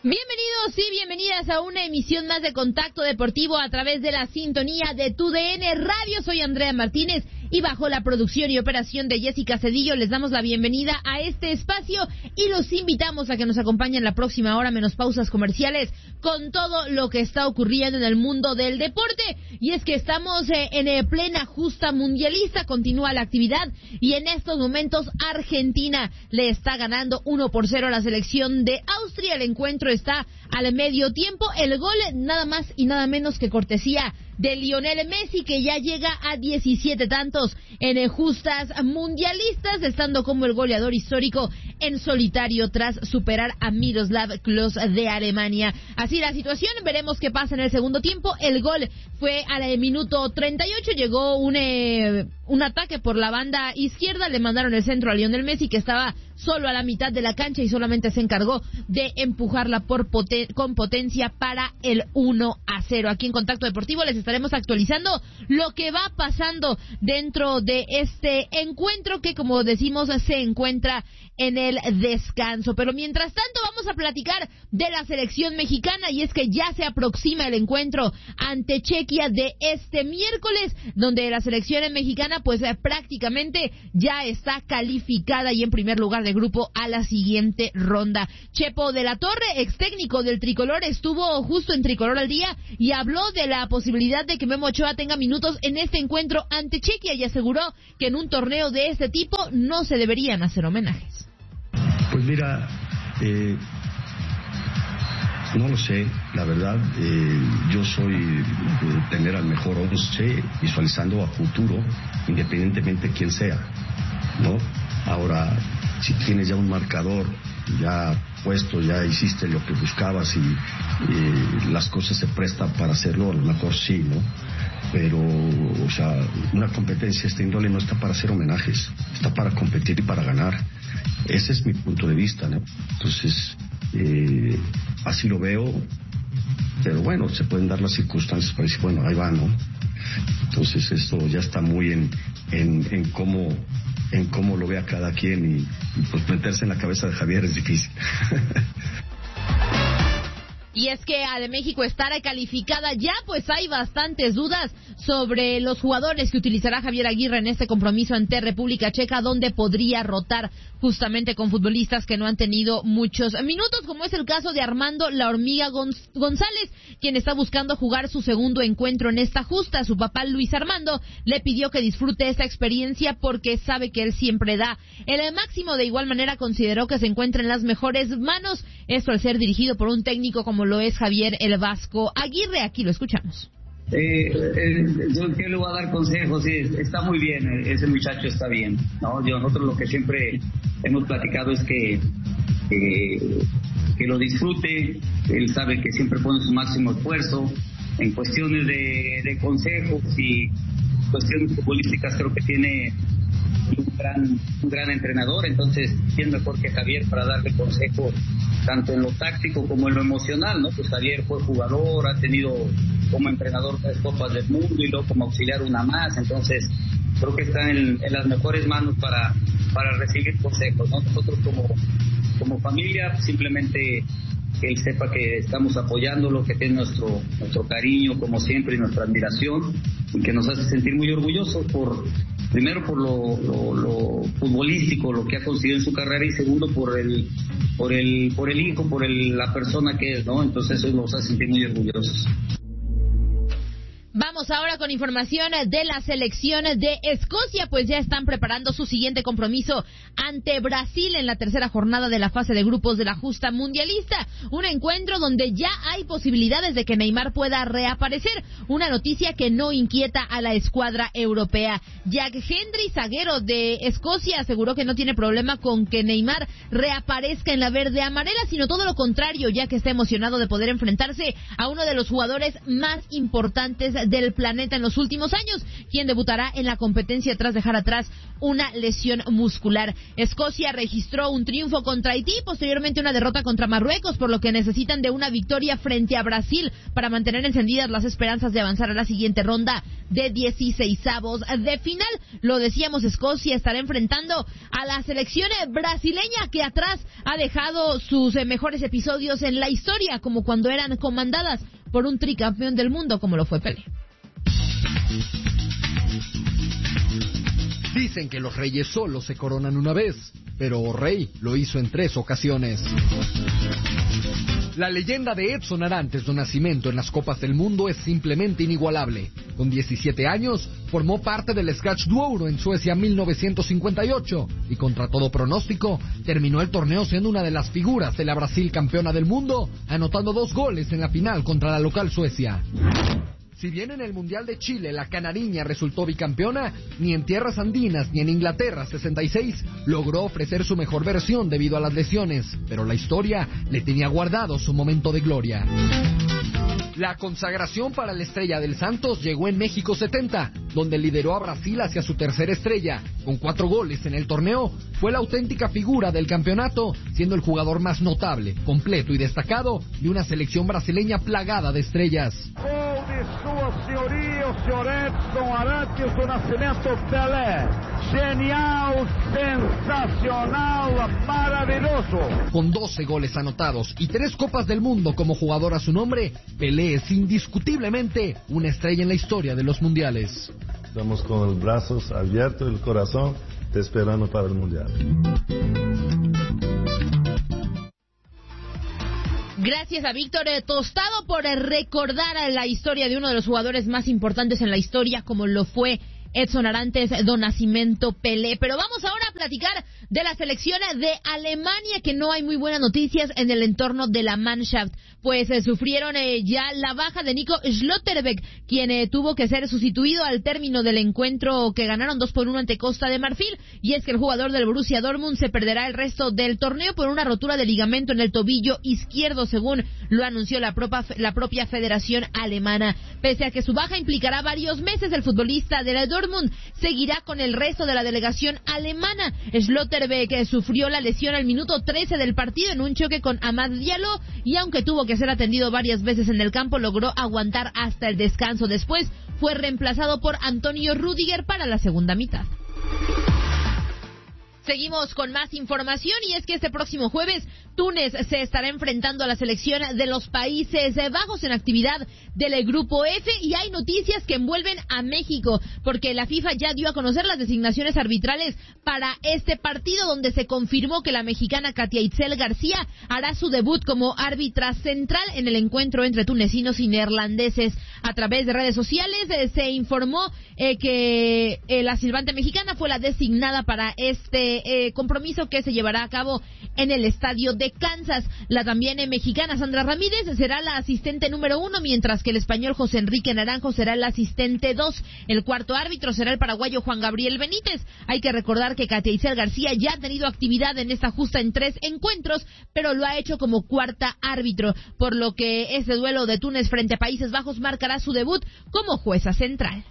Bienvenidos y bienvenidas a una emisión más de Contacto Deportivo a través de la sintonía de TUDN Radio. Soy Andrea Martínez y bajo la producción y operación de Jessica Cedillo les damos la bienvenida a este espacio y los invitamos a que nos acompañen la próxima hora menos pausas comerciales con todo lo que está ocurriendo en el mundo del deporte. Y es que estamos en plena justa mundialista, continúa la actividad y en estos momentos Argentina le está ganando 1-0 a la selección de Austria. El encuentro está al medio tiempo, el gol nada más y nada menos que cortesía de Lionel Messi, que ya llega a 17 tantos en justas mundialistas, estando como el goleador histórico en solitario tras superar a Miroslav Klose de Alemania. Así la situación, veremos qué pasa en el segundo tiempo. El gol fue al minuto 38, llegó un ataque por la banda izquierda, le mandaron el centro a Lionel Messi, que estaba solo a la mitad de la cancha y solamente se encargó de empujarla con potencia para el 1-0. Aquí en Contacto Deportivo les estaremos actualizando lo que va pasando dentro de este encuentro que, como decimos, se encuentra en el descanso. Pero mientras tanto vamos a platicar de la selección mexicana, y es que ya se aproxima el encuentro ante Chequia de este miércoles, donde la selección mexicana pues prácticamente ya está calificada y en primer lugar de grupo a la siguiente ronda. Chepo de la Torre, ex técnico del tricolor, estuvo justo en Tricolor al Día y habló de la posibilidad de que Memo Ochoa tenga minutos en este encuentro ante Chequia y aseguró que en un torneo de este tipo no se deberían hacer homenajes. Pues mira, no lo sé, la verdad. Yo soy de tener al mejor 11 visualizando a futuro, independientemente de quién sea, ¿no? Ahora, si tienes ya un marcador ya puesto, ya hiciste lo que buscabas y las cosas se prestan para hacerlo, a lo mejor sí, ¿no? Pero, o sea, una competencia de esta índole no está para hacer homenajes, está para competir y para ganar. Ese es mi punto de vista, ¿no? Entonces, así lo veo, pero bueno, se pueden dar las circunstancias para decir, bueno, ahí va, ¿no? Entonces, esto ya está muy en cómo lo vea cada quien y pues meterse en la cabeza de Javier es difícil. Y es que al México estar calificada ya, pues hay bastantes dudas sobre los jugadores que utilizará Javier Aguirre en este compromiso ante República Checa, donde podría rotar justamente con futbolistas que no han tenido muchos minutos, como es el caso de Armando La Hormiga González, quien está buscando jugar su segundo encuentro en esta justa. Su papá Luis Armando le pidió que disfrute esta experiencia porque sabe que él siempre da el máximo. De igual manera consideró que se encuentra en las mejores manos, esto al ser dirigido por un técnico como lo es Javier El Vasco Aguirre. Aquí lo escuchamos. Yo que le voy a dar consejos, sí, está muy bien, ese muchacho está bien, ¿no? Nosotros lo que siempre hemos platicado es que lo disfrute. Él sabe que siempre pone su máximo esfuerzo en cuestiones de consejos y cuestiones futbolísticas. Creo que tiene un gran entrenador, entonces quién mejor que Javier para darle consejos tanto en lo táctico como en lo emocional, ¿no? Pues Javier fue jugador, ha tenido como entrenador 3 Copas del Mundo y luego como auxiliar una más, entonces creo que está en las mejores manos para recibir consejos, ¿no? Nosotros como familia simplemente que él sepa que estamos apoyándolo, que tiene nuestro cariño como siempre y nuestra admiración, y que nos hace sentir muy orgullosos primero por lo futbolístico, lo que ha conseguido en su carrera, y segundo por el hijo, la persona que es, ¿no? Entonces eso nos hace sentir muy orgullosos. Vamos ahora con información de la selección de Escocia, pues ya están preparando su siguiente compromiso ante Brasil en la tercera jornada de la fase de grupos de la justa mundialista. Un encuentro donde ya hay posibilidades de que Neymar pueda reaparecer, una noticia que no inquieta a la escuadra europea. Jack Hendry, zaguero de Escocia, aseguró que no tiene problema con que Neymar reaparezca en la verde amarela, sino todo lo contrario, ya que está emocionado de poder enfrentarse a uno de los jugadores más importantes del planeta en los últimos años, quien debutará en la competencia tras dejar atrás una lesión muscular. Escocia registró un triunfo contra Haití, posteriormente una derrota contra Marruecos, por lo que necesitan de una victoria frente a Brasil para mantener encendidas las esperanzas de avanzar a la siguiente ronda de 16avos de final. Lo decíamos, Escocia estará enfrentando a la selección brasileña, que atrás ha dejado sus mejores episodios en la historia, como cuando eran comandadas por un tricampeón del mundo como lo fue Pelé. Dicen que los reyes solo se coronan una vez, pero Rey lo hizo en 3 ocasiones. La leyenda de Edson Arantes do Nascimento en las Copas del Mundo es simplemente inigualable. Con 17 años, formó parte del Scratch do Ouro en Suecia 1958 y contra todo pronóstico, terminó el torneo siendo una de las figuras de la Brasil campeona del mundo, anotando 2 goles en la final contra la local Suecia. Si bien en el Mundial de Chile la canariña resultó bicampeona, ni en tierras andinas ni en Inglaterra 66 logró ofrecer su mejor versión debido a las lesiones, pero la historia le tenía guardado su momento de gloria. La consagración para la estrella del Santos llegó en México 70, donde lideró a Brasil hacia su tercera estrella. Con 4 goles en el torneo, fue la auténtica figura del campeonato, siendo el jugador más notable, completo y destacado de una selección brasileña plagada de estrellas. Gol de sua senhoria, o senhor Edson Arantes do Nascimento Pelé. Genial, sensacional, maravilloso. Con 12 goles anotados y 3 Copas del Mundo como jugador a su nombre, Pelé es indiscutiblemente una estrella en la historia de los mundiales. Estamos con los brazos abiertos, el corazón, te esperando para el mundial. Gracias a Víctor Tostado por recordar la historia de uno de los jugadores más importantes en la historia, como lo fue Edson Arantes do Nascimento Pelé. Pero vamos ahora a platicar de la selección de Alemania, que no hay muy buenas noticias en el entorno de la Mannschaft, pues sufrieron ya la baja de Nico Schlotterbeck, quien tuvo que ser sustituido al término del encuentro que ganaron 2-1 ante Costa de Marfil, y es que el jugador del Borussia Dortmund se perderá el resto del torneo por una rotura de ligamento en el tobillo izquierdo, según lo anunció la propia Federación Alemana. Pese a que su baja implicará varios meses, el futbolista del Dortmund seguirá con el resto de la delegación alemana. Schlotterbeck sufrió la lesión al minuto 13 del partido en un choque con Amad Diallo, y aunque tuvo que ser atendido varias veces en el campo, logró aguantar hasta el descanso. Después fue reemplazado por Antonio Rüdiger para la segunda mitad. Seguimos con más información, y es que este próximo jueves Túnez se estará enfrentando a la selección de los Países Bajos en actividad del Grupo F, y hay noticias que envuelven a México, porque la FIFA ya dio a conocer las designaciones arbitrales para este partido, donde se confirmó que la mexicana Katia Itzel García hará su debut como árbitra central en el encuentro entre tunecinos y neerlandeses. A través de redes sociales se informó que la silbante mexicana fue la designada para este compromiso, que se llevará a cabo en el estadio de Kansas. La también mexicana Sandra Ramírez será la asistente número 1, mientras que el español José Enrique Naranjo será el asistente 2. El cuarto árbitro será el paraguayo Juan Gabriel Benítez. Hay que recordar que Katia Itzel García ya ha tenido actividad en esta justa en 3 encuentros, pero lo ha hecho como cuarta árbitro, por lo que este duelo de Túnez frente a Países Bajos marcará su debut como jueza central.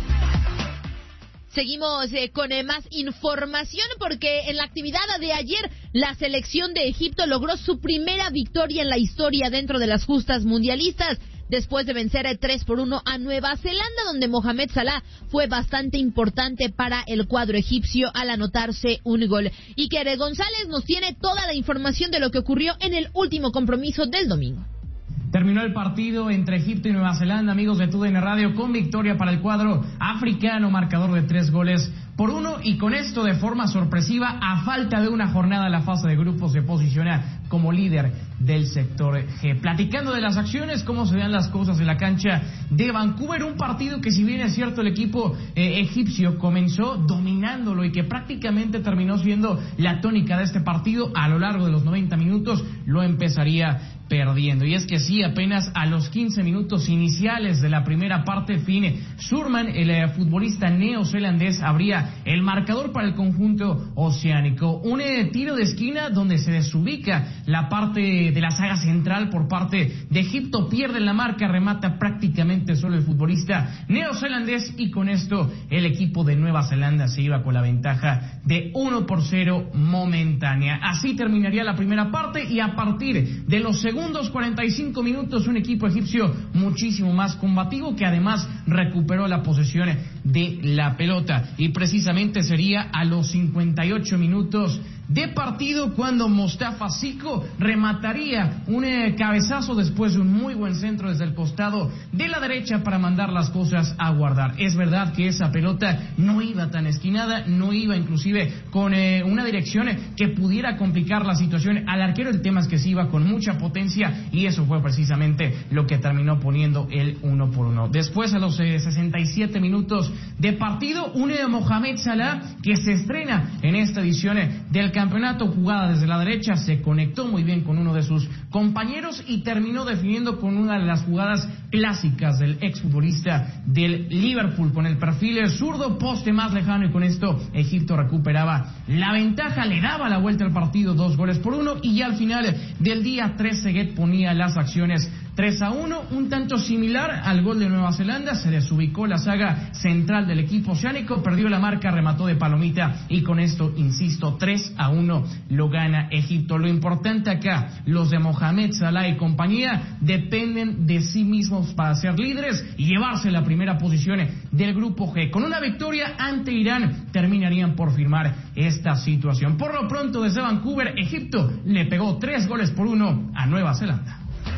Seguimos con más información, porque en la actividad de ayer la selección de Egipto logró su primera victoria en la historia dentro de las justas mundialistas, después de vencer 3-1 a Nueva Zelanda, donde Mohamed Salah fue bastante importante para el cuadro egipcio al anotarse un gol. Iker González nos tiene toda la información de lo que ocurrió en el último compromiso del domingo. Terminó el partido entre Egipto y Nueva Zelanda, amigos de TUDN Radio, con victoria para el cuadro africano, marcador de 3-1, y con esto, de forma sorpresiva, a falta de una jornada en la fase de grupos, se posiciona como líder del sector G. Platicando de las acciones, cómo se dan las cosas en la cancha de Vancouver, un partido que, si bien es cierto, el equipo egipcio comenzó dominándolo y que prácticamente terminó siendo la tónica de este partido, a lo largo de los 90 minutos lo empezaría perdiendo. Y es que sí, apenas a los 15 minutos iniciales de la primera parte, Finn Surman, el futbolista neozelandés, abría el marcador para el conjunto oceánico. Un tiro de esquina donde se desubica la parte de la saga central por parte de Egipto, pierde la marca, remata prácticamente solo el futbolista neozelandés y con esto el equipo de Nueva Zelanda se iba con la ventaja de 1-0 momentánea. Así terminaría la primera parte y a partir de los segundos 45 minutos un equipo egipcio muchísimo más combativo que además recuperó la posesión de la pelota y precisamente sería a los 58 minutos de partido cuando Mostafa Siko remataría un cabezazo después de un muy buen centro desde el costado de la derecha para mandar las cosas a guardar. Es verdad que esa pelota no iba tan esquinada, no iba inclusive con una dirección que pudiera complicar la situación al arquero. El tema es que sí iba con mucha potencia y eso fue precisamente lo que terminó poniendo el 1-1. Después a los 67 minutos de partido, un Mohamed Salah que se estrena en esta edición del campeonato, jugada desde la derecha, se conectó muy bien con uno de sus compañeros y terminó definiendo con una de las jugadas clásicas del exfutbolista del Liverpool, con el perfil zurdo, poste más lejano y con esto Egipto recuperaba la ventaja, le daba la vuelta al partido 2-1 y ya al final del día Trezeguet ponía las acciones 3-1, un tanto similar al gol de Nueva Zelanda. Se desubicó la saga central del equipo oceánico, perdió la marca, remató de palomita y con esto, insisto, 3-1 lo gana Egipto. Lo importante acá, los de Mohamed Salah y compañía dependen de sí mismos para ser líderes y llevarse la primera posición del grupo G. Con una victoria ante Irán terminarían por firmar esta situación. Por lo pronto, desde Vancouver, Egipto le pegó 3-1 a Nueva Zelanda.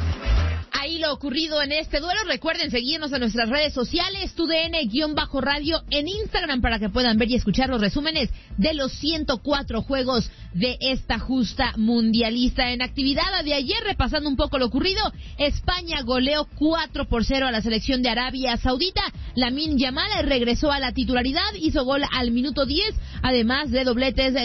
Ahí lo ocurrido en este duelo. Recuerden seguirnos en nuestras redes sociales, TUDN_radio en Instagram para que puedan ver y escuchar los resúmenes de los 104 juegos de esta justa mundialista. En actividad de ayer, repasando un poco lo ocurrido, España goleó 4-0 a la selección de Arabia Saudita. Lamine Yamal regresó a la titularidad, hizo gol al minuto 10, además de dobletes